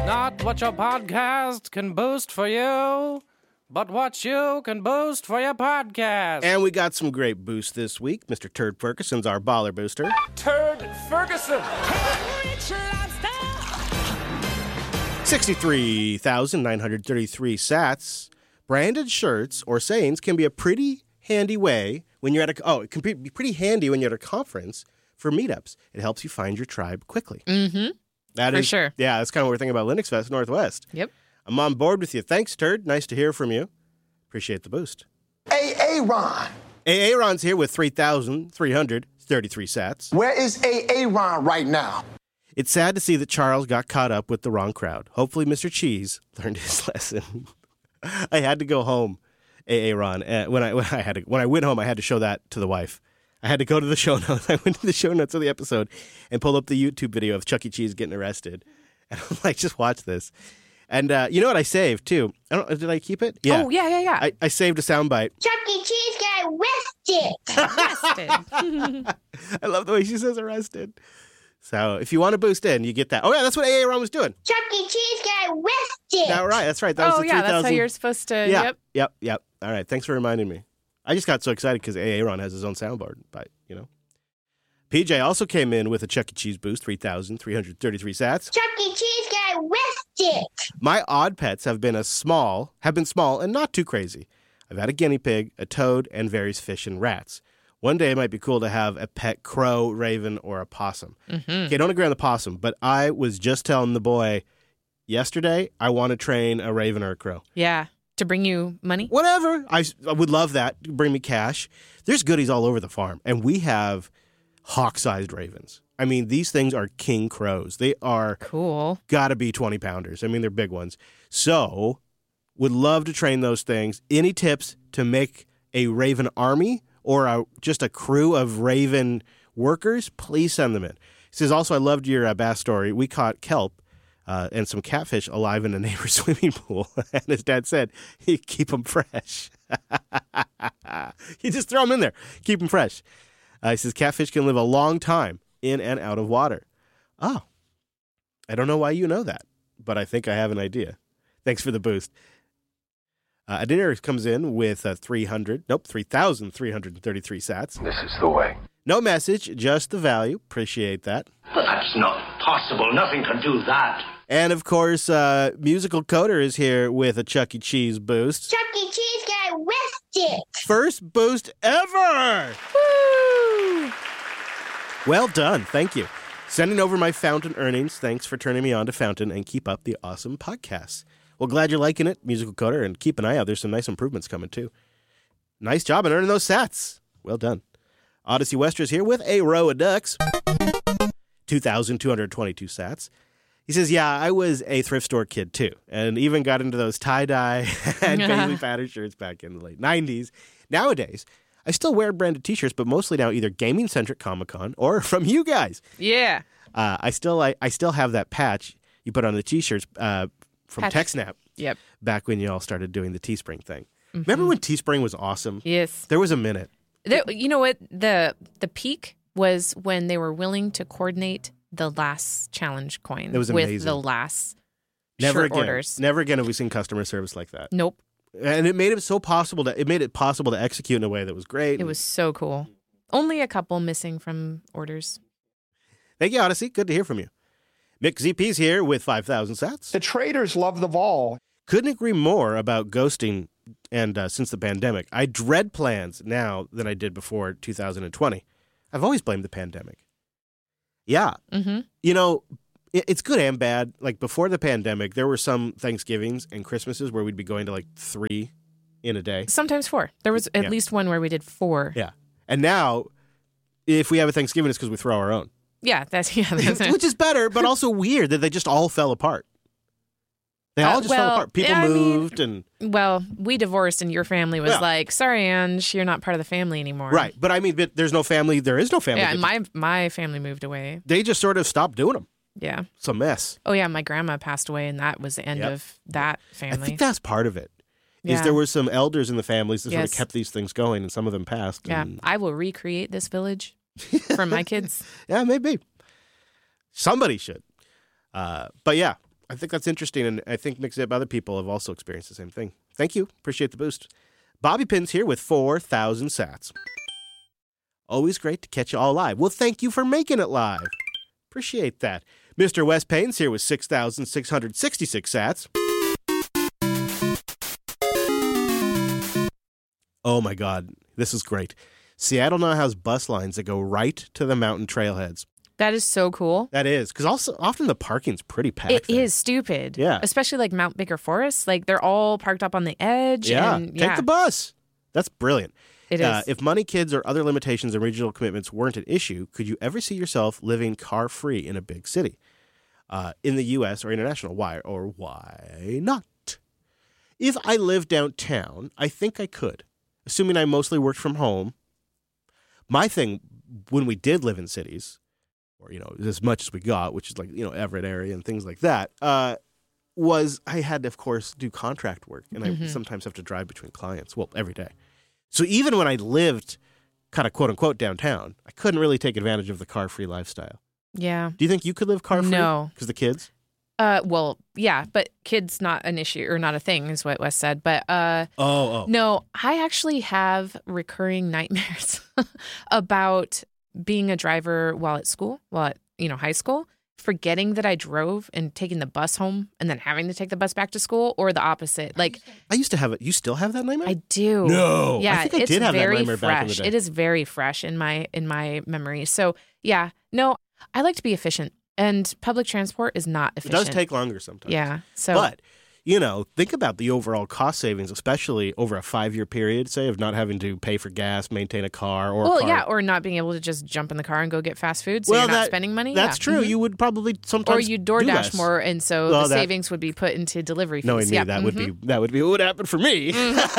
Not what your podcast can boost for you, but what you can boost for your podcast. And we got some great boosts this week. Mr. Turd Ferguson's our baller booster. Turd Ferguson. 63,933 sats. Branded shirts or sayings can be a pretty handy way when you're at it can be pretty handy when you're at a conference for meetups. It helps you find your tribe quickly. Mm-hmm. For sure. Yeah, that's kind of what we're thinking about Linux Fest Northwest. Yep. I'm on board with you. Thanks, Turd. Nice to hear from you. Appreciate the boost. Aaron. Aaron's here with 3,333 sats. Where is Aaron right now? It's sad to see that Charles got caught up with the wrong crowd. Hopefully Mr. Cheese learned his lesson. I had to go home, Aaron. When I went home, I had to show that to the wife. I had to go to the show notes. I went to the show notes of the episode and pulled up the YouTube video of Chuck E. Cheese getting arrested. And I'm like, just watch this. And you know what I saved, too? Did I keep it? Yeah. Oh, yeah. I saved a soundbite. Chuck E. Cheese got arrested. I love the way she says arrested. So if you want to boost in, you get that. Oh, yeah, that's what Aaron was doing. Chuck E. Cheese got arrested. All right, that's right. That was the 3,000. That's how you're supposed to. Yeah, yep. All right, thanks for reminding me. I just got so excited because Aaron has his own soundboard, but, you know. PJ also came in with a Chuck E. Cheese boost, 3,333 sats. Chuck E. Cheese got arrested. My odd pets have been small and not too crazy. I've had a guinea pig, a toad, and various fish and rats. One day it might be cool to have a pet crow, raven, or a possum. Mm-hmm. Okay, don't agree on the possum, but I was just telling the boy yesterday I want to train a raven or a crow. Yeah. To bring you money? Whatever. I would love that. Bring me cash. There's goodies all over the farm, and we have hawk-sized ravens. I mean, these things are king crows. They are cool. Gotta be 20-pounders. I mean, they're big ones. So, would love to train those things. Any tips to make a raven army or just a crew of raven workers? Please send them in. He says, also, I loved your bass story. We caught kelp and some catfish alive in a neighbor's swimming pool. And his dad said, he'd keep them fresh. You just throw them in there. Keep them fresh. He says, catfish can live a long time in and out of water. Oh, I don't know why you know that, but I think I have an idea. Thanks for the boost. Adinir comes in with 3,333 sats. This is the way. No message, just the value. Appreciate that. But that's not possible. Nothing can do that. And, of course, Musical Coder is here with a Chuck E. Cheese boost. Chuck E. Cheese got arrested. First boost ever! Woo! Well done. Thank you. Sending over my Fountain earnings. Thanks for turning me on to Fountain and keep up the awesome podcasts. Well, glad you're liking it, Musical Coder, and keep an eye out. There's some nice improvements coming, too. Nice job in earning those sats. Well done. Odyssey Wester's here with a row of ducks. 2,222 sats. He says, yeah, I was a thrift store kid, too, and even got into those tie-dye and Paisley pattern shirts back in the late 90s. Nowadays, I still wear branded T-shirts, but mostly now either gaming-centric Comic-Con or from you guys. Yeah. I still have that patch you put on the T-shirts from TechSnap. Yep. Back when you all started doing the Teespring thing. Mm-hmm. Remember when Teespring was awesome? Yes. There was a minute. You know what? The peak was when they were willing to coordinate the last challenge coin with the last shirt orders. Never again have we seen customer service like that. Nope. And it made it possible to execute in a way that was great. It was so cool. Only a couple missing from orders. Thank you, Odyssey. Good to hear from you. Mick ZP's here with 5,000 sats. The traders love the vol. Couldn't agree more about ghosting. And since the pandemic, I dread plans now than I did before 2020. I've always blamed the pandemic. Yeah. Mm-hmm. You know, it's good and bad. Like before the pandemic, there were some Thanksgivings and Christmases where we'd be going to like 3 in a day. Sometimes 4. There was at least one where we did 4. Yeah. And now, if we have a Thanksgiving, it's because we throw our own. Yeah, that's which is better, but also weird that they just all fell apart. They all just fell apart. People moved and... Well, we divorced and your family was like, sorry, Ange, you're not part of the family anymore. Right. But I mean, there's no family. There is no family. Yeah, and my family moved away. They just sort of stopped doing them. Yeah. It's a mess. Oh, yeah, my grandma passed away and that was the end of that family. I think that's part of it. Is there were some elders in the families that sort of kept these things going and some of them passed. Yeah. I will recreate this village for my kids. Yeah, maybe. Somebody should. But yeah, I think that's interesting, and I think mixed up other people have also experienced the same thing. Thank you. Appreciate the boost. Bobby Pins here with 4,000 sats. Always great to catch you all live. Well, thank you for making it live. Appreciate that. Mr. Wes Payne's here with 6,666 sats. Oh, my God. This is great. Seattle now has bus lines that go right to the mountain trailheads. That is so cool. That is, because also often the parking's pretty packed. It is stupid. Yeah. Especially like Mount Baker Forest. Like they're all parked up on the edge. Yeah. And, Take the bus. That's brilliant. It is. If money, kids, or other limitations and regional commitments weren't an issue, could you ever see yourself living car-free in a big city? In the U.S. or international? Why or why not? If I lived downtown, I think I could, assuming I mostly worked from home. My thing, when we did live in cities, or, as much as we got, which is like, Everett area and things like that, was I had to, of course, do contract work. And I sometimes have to drive between clients. Well, every day. So even when I lived kind of quote unquote downtown, I couldn't really take advantage of the car-free lifestyle. Yeah. Do you think you could live car-free? No. Because the kids? Well, yeah, but kids not an issue or not a thing is what Wes said. But no, I actually have recurring nightmares about being a driver while at school, high school, forgetting that I drove and taking the bus home and then having to take the bus back to school, or the opposite. Like I used to have it. You still have that nightmare? I do. No. Yeah, I think I it's did have that very nightmare fresh. back in the day. It is very fresh in my memory. So yeah, no, I like to be efficient, and public transport is not efficient. It does take longer sometimes. Yeah. So, but think about the overall cost savings, especially over a 5-year period, say, of not having to pay for gas, maintain a car, or a car. or not being able to just jump in the car and go get fast food, so you're not spending money. That's true. You would probably sometimes or you DoorDash more, and so the savings would be put into delivery fees. Knowing me, that would be what would happen for me.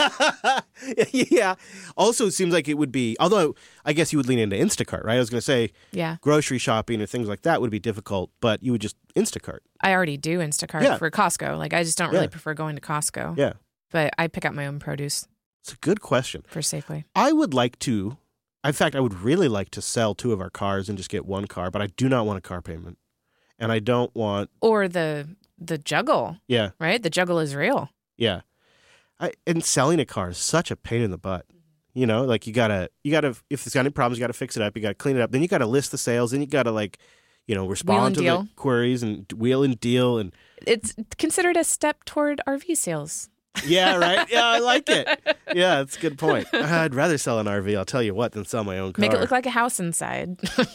Yeah. Also, it seems like it would be, although I guess you would lean into Instacart, right? I was going to say, grocery shopping or things like that would be difficult, but you would just Instacart. I already do Instacart for Costco. Like I just don't really prefer going to Costco. Yeah. But I pick up my own produce. It's a good question. For Safeway. I would like to, in fact, I would really like to sell 2 of our cars and just get 1 car, but I do not want a car payment. And I don't want... Or the juggle. Yeah. Right? The juggle is real. Yeah. And selling a car is such a pain in the butt. Like you gotta, if it's got any problems, you gotta fix it up. You gotta clean it up. Then you gotta list the sales. Then you gotta respond to the queries and wheel and deal. And it's considered a step toward RV sales. Yeah, right. Yeah, I like it. Yeah, that's a good point. I'd rather sell an RV, I'll tell you what, than sell my own car. Make it look like a house inside.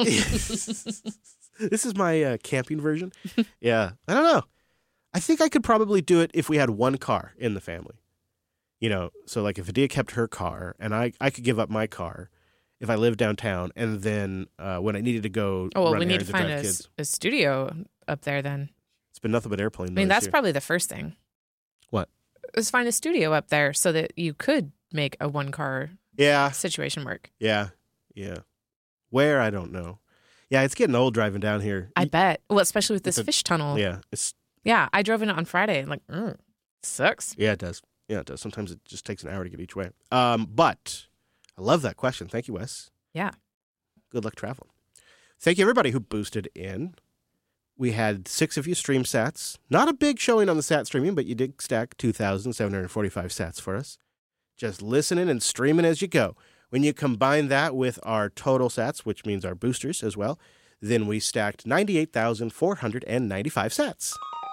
This is my camping version. Yeah, I don't know. I think I could probably do it if we had 1 car in the family. So like if Adia kept her car and I could give up my car if I lived downtown, and then when I needed to go run we need to find a studio up there then. It's been nothing but airplane noise. I mean, that's here. probably the first thing. What? Is find a studio up there so that you could make a 1-car situation work. Yeah. Yeah. Where? I don't know. Yeah, it's getting old driving down here. I bet. Well, especially with this fish tunnel. Yeah. Yeah, I drove in it on Friday and sucks. Yeah, it does. Yeah, it does. Sometimes it just takes an hour to get each way. But I love that question. Thank you, Wes. Yeah. Good luck traveling. Thank you, everybody who boosted in. We had 6 of you stream sats. Not a big showing on the sat streaming, but you did stack 2,745 sats for us. Just listening and streaming as you go. When you combine that with our total sats, which means our boosters as well, then we stacked 98,495 sats.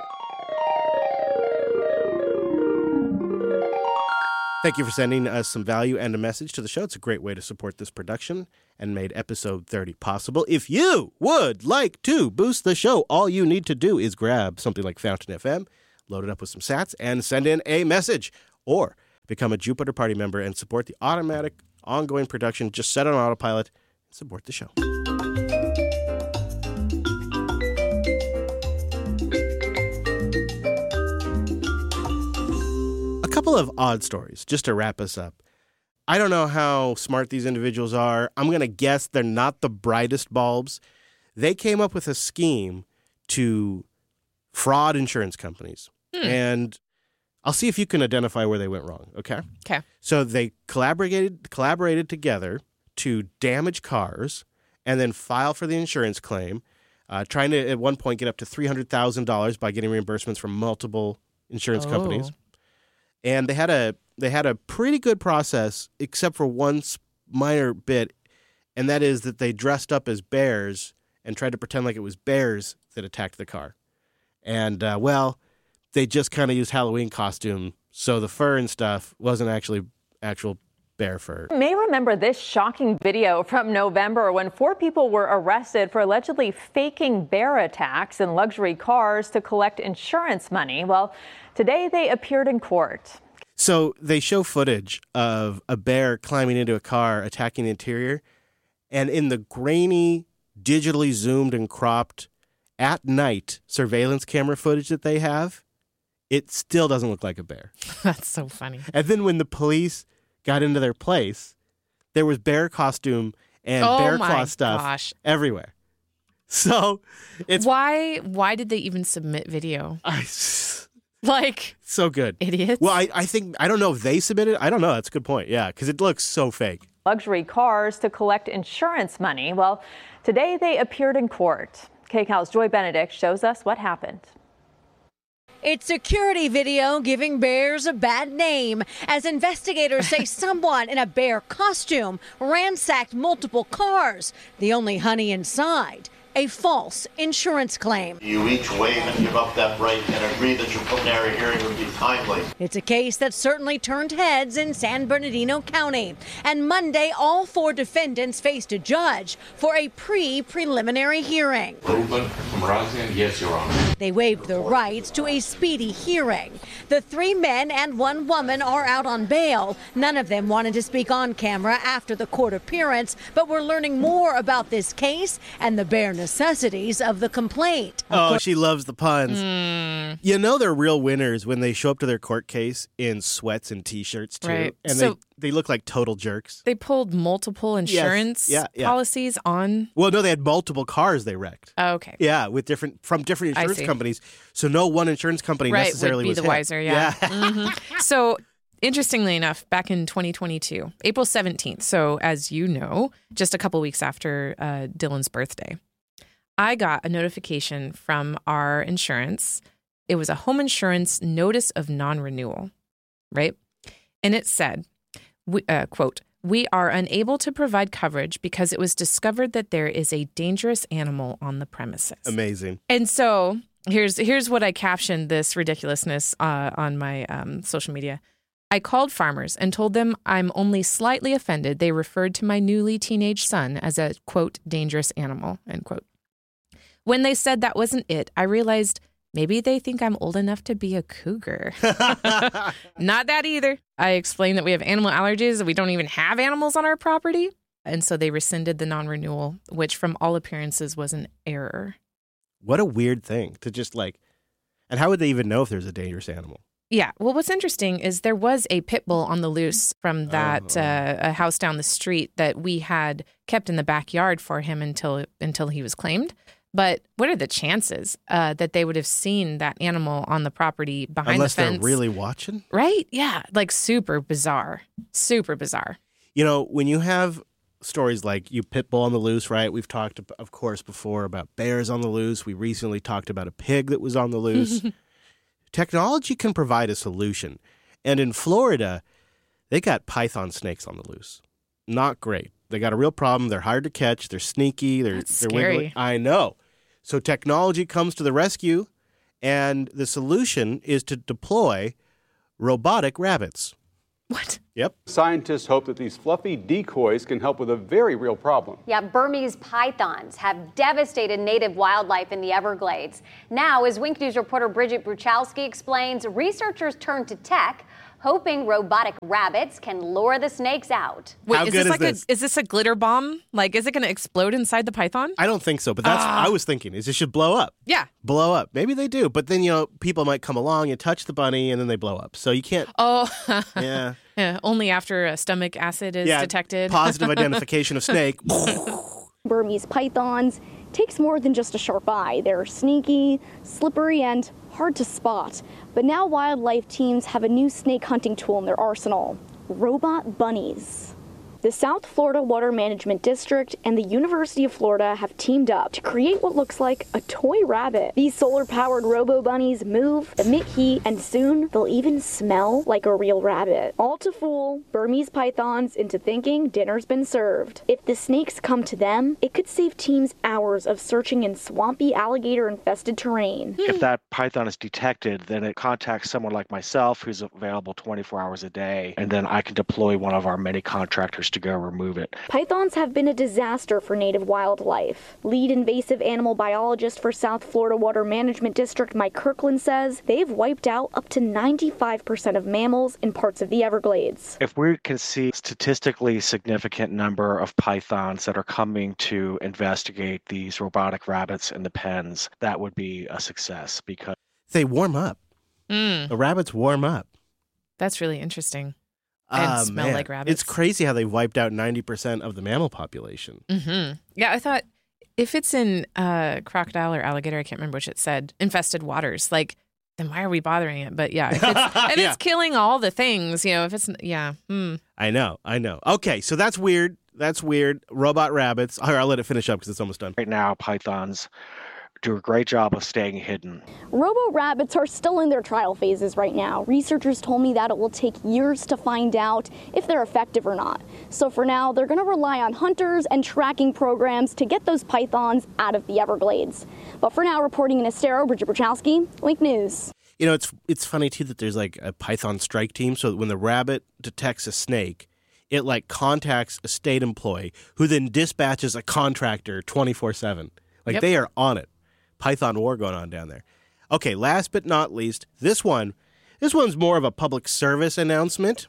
Thank you for sending us some value and a message to the show. It's a great way to support this production and made episode 30 possible. If you would like to boost the show, all you need to do is grab something like Fountain FM, load it up with some sats, and send in a message. Or become a Jupiter Party member and support the automatic, ongoing production. Just set on autopilot and support the show. Couple of odd stories just to wrap us up. I don't know how smart these individuals are. I'm going to guess they're not the brightest bulbs. They came up with a scheme to fraud insurance companies. And I'll see if you can identify where they went wrong, okay? Okay. So they collaborated together to damage cars and then file for the insurance claim. trying to, at one point, get up to $300,000 by getting reimbursements from multiple insurance companies. And they had a pretty good process, except for one minor bit, and that is that they dressed up as bears and tried to pretend like it was bears that attacked the car. And, they just kind of used Halloween costume, so the fur and stuff wasn't actually actual bear fur. You may remember this shocking video from November when 4 people were arrested for allegedly faking bear attacks in luxury cars to collect insurance money. Well, today they appeared in court. So they show footage of a bear climbing into a car, attacking the interior, and in the grainy, digitally zoomed and cropped at night surveillance camera footage that they have, it still doesn't look like a bear. That's so funny. And then when the police got into their place, there was bear costume and bear claw stuff everywhere. So it's why did they even submit video? Like, so good. Idiots. Well, I think, I don't know if they submitted. I don't know. That's a good point. Yeah, because it looks so fake. Luxury cars to collect insurance money. Well, today they appeared in court. KCAL's Joy Benedict shows us what happened. It's security video giving bears a bad name as investigators say someone in a bear costume ransacked multiple cars. The only honey inside, a false insurance claim. You each waive and give up that right and agree that your preliminary hearing would be timely. It's a case that certainly turned heads in San Bernardino County. And Monday, all 4 defendants faced a judge for a preliminary hearing. Ruben Mrazian, yes, Your Honor. They waived their rights to a speedy hearing. The 3 men and 1 woman are out on bail. None of them wanted to speak on camera after the court appearance, but we're learning more about this case and the bear necessities of the complaint. Oh, she loves the puns. You know they're real winners when they show up to their court case in sweats and T-shirts, too. Right. And so they look like total jerks. They pulled multiple insurance policies on... Well, no, they had multiple cars they wrecked. Oh, okay. Yeah, from different insurance companies. So no one insurance company necessarily would be was the wiser, yeah. So... Interestingly enough, back in 2022, April 17th, so as you know, just a couple weeks after Dylan's birthday, I got a notification from our insurance. It was a home insurance notice of non-renewal, right? And it said, quote, "We are unable to provide coverage because it was discovered that there is a dangerous animal on the premises." Amazing. And so here's what I captioned this ridiculousness on my social media. I called Farmers and told them I'm only slightly offended they referred to my newly teenage son as a, quote, dangerous animal, end quote. When they said that wasn't it, I realized maybe they think I'm old enough to be a cougar. Not that either. I explained that we have animal allergies and we don't even have animals on our property. And so they rescinded the non-renewal, which from all appearances was an error. What a weird thing to just and how would they even know if there's a dangerous animal? Yeah. Well, what's interesting is there was a pit bull on the loose from that a house down the street that we had kept in the backyard for him until he was claimed. But what are the chances that they would have seen that animal on the property behind Unless the fence? Unless they're really watching? Right? Yeah. Super bizarre. Super bizarre. You know, when you have stories like you pit bull on the loose, right? We've talked, of course, before about bears on the loose. We recently talked about a pig that was on the loose. Technology can provide a solution. And in Florida, they got python snakes on the loose. Not great. They got a real problem. They're hard to catch. They're sneaky. They're scary. Wiggly. I know. So technology comes to the rescue, and the solution is to deploy robotic rabbits. What? Yep. Scientists hope that these fluffy decoys can help with a very real problem. Yeah, Burmese pythons have devastated native wildlife in the Everglades. Now, as Wink News reporter Bridget Bruchalski explains, researchers turn to tech, hoping robotic rabbits can lure the snakes out. Wait, How good is this? Is this a glitter bomb? Is it going to explode inside the python? I don't think so, but that's I was thinking is it should blow up. Yeah. Blow up. Maybe they do, but then, people might come along and touch the bunny and then they blow up. So you can't. Oh. Yeah. Yeah. Only after stomach acid is detected. Positive identification of snake. Burmese pythons takes more than just a sharp eye. They're sneaky, slippery, and hard to spot. But now wildlife teams have a new snake hunting tool in their arsenal: robot bunnies. The South Florida Water Management District and the University of Florida have teamed up to create what looks like a toy rabbit. These solar-powered robo-bunnies move, emit heat, and soon they'll even smell like a real rabbit. All to fool Burmese pythons into thinking dinner's been served. If the snakes come to them, it could save teams hours of searching in swampy, alligator-infested terrain. If that python is detected, then it contacts someone like myself who's available 24 hours a day, and then I can deploy one of our many contractors to go remove it. Pythons have been a disaster for native wildlife. Lead invasive animal biologist for South Florida Water Management District Mike Kirkland says they've wiped out up to 95% of mammals in parts of the Everglades. If we can see a statistically significant number of pythons that are coming to investigate these robotic rabbits in the pens, that would be a success because they warm up. The rabbits warm up. That's really interesting. And smell like rabbits. It's crazy how they wiped out 90% of the mammal population. Mm-hmm. Yeah, I thought if it's in crocodile or alligator, I can't remember which it said, infested waters, then why are we bothering it? But yeah, if it's killing all the things, if it's, I know. Okay, so that's weird. Robot rabbits. All right, I'll let it finish up because it's almost done. Right now, pythons do a great job of staying hidden. Robo-rabbits are still in their trial phases right now. Researchers told me that it will take years to find out if they're effective or not. So for now, they're going to rely on hunters and tracking programs to get those pythons out of the Everglades. But for now, reporting in Estero, Bridget Bruchowski, Wink News. It's funny, too, that there's a python strike team. So when the rabbit detects a snake, it contacts a state employee who then dispatches a contractor 24/7. They are on it. Python war going on down there. Okay, last but not least, this one's more of a public service announcement.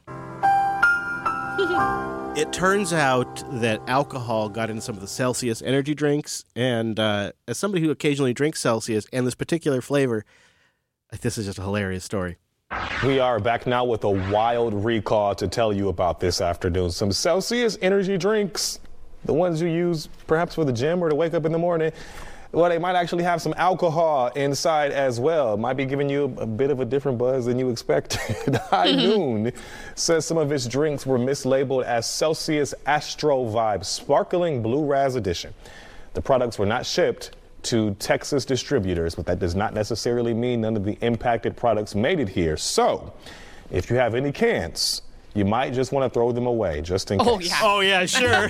It turns out that alcohol got into some of the Celsius energy drinks, and as somebody who occasionally drinks Celsius and this particular flavor, this is just a hilarious story. We are back now with a wild recall to tell you about this afternoon. Some Celsius energy drinks, the ones you use perhaps for the gym or to wake up in the morning, well, they might actually have some alcohol inside as well. Might be giving you a bit of a different buzz than you expected. High Noon says some of its drinks were mislabeled as Celsius Astro Vibe Sparkling Blue Raz Edition. The products were not shipped to Texas distributors, but that does not necessarily mean none of the impacted products made it here. So, if you have any cans, you might just want to throw them away, just in case. Oh, yeah, sure.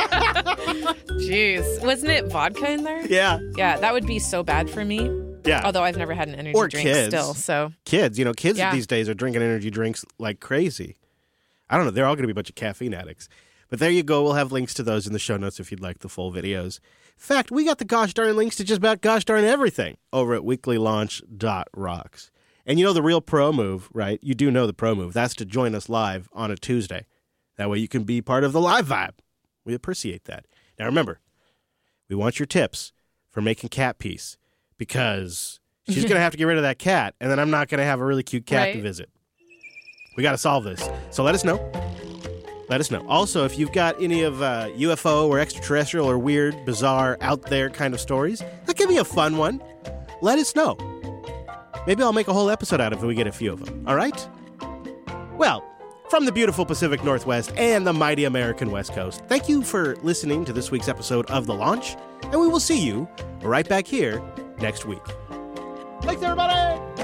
Jeez. Wasn't it vodka in there? Yeah. Yeah, that would be so bad for me. Yeah. Although I've never had an energy drink kids. Still, so. Kids, these days are drinking energy drinks like crazy. I don't know. They're all going to be a bunch of caffeine addicts. But there you go. We'll have links to those in the show notes if you'd like the full videos. In fact, we got the gosh darn links to just about gosh darn everything over at weeklylaunch.rocks. And the real pro move, right? You do know the pro move. That's to join us live on a Tuesday. That way you can be part of the live vibe. We appreciate that. Now remember, we want your tips for making cat peace because she's going to have to get rid of that cat, and then I'm not going to have a really cute cat to visit. We got to solve this. So let us know. Let us know. Also, if you've got any of UFO or extraterrestrial or weird, bizarre, out there kind of stories, that could be a fun one. Let us know. Maybe I'll make a whole episode out of it if we get a few of them. All right? Well, from the beautiful Pacific Northwest and the mighty American West Coast, thank you for listening to this week's episode of The Launch, and we will see you right back here next week. Thanks, everybody!